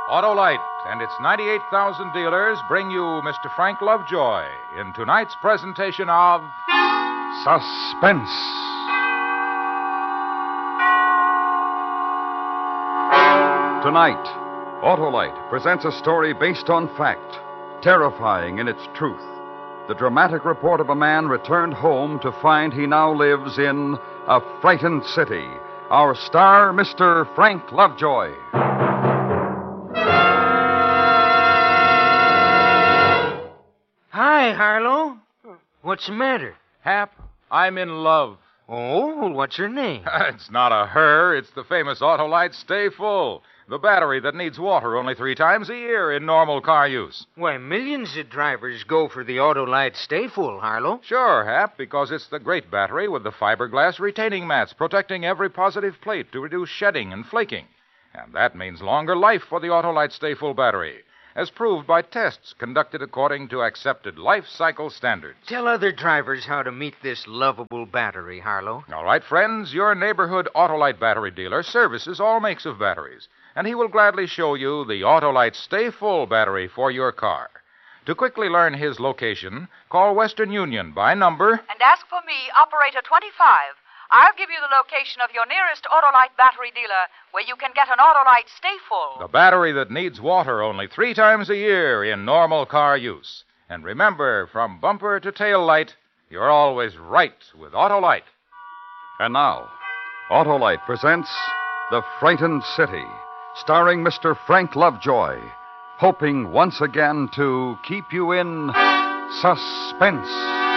Autolite and its 98,000 dealers bring you Mr. Frank Lovejoy in tonight's presentation of Suspense. Tonight, Autolite presents a story based on fact, terrifying in its truth. The dramatic report of a man returned home to find he now lives in a frightened city. Our star, Mr. Frank Lovejoy. Hi, Harlow. What's the matter? Hap. I'm in love. Oh, what's her name? It's not a her, it's the famous Autolite Stay Full. The battery that needs water only 3 times a year in normal car use. Why, millions of drivers go for the Autolite Stay Full, Harlow. Sure, Hap, because it's the great battery with the fiberglass retaining mats protecting every positive plate to reduce shedding and flaking. And that means longer life for the Autolite Stay Full battery, as proved by tests conducted according to accepted life cycle standards. Tell other drivers how to meet this lovable battery, Harlow. All right, friends, your neighborhood Autolite battery dealer services all makes of batteries, and he will gladly show you the Autolite Stay Full battery for your car. To quickly learn his location, call Western Union by number and ask for me, Operator 25. I'll give you the location of your nearest Autolite battery dealer where you can get an Autolite Stay Full. the battery that needs water only 3 times a year in normal car use. And remember, from bumper to tail light, you're always right with Autolite. And now, Autolite presents The Frightened City, starring Mr. Frank Lovejoy, hoping once again to keep you in suspense.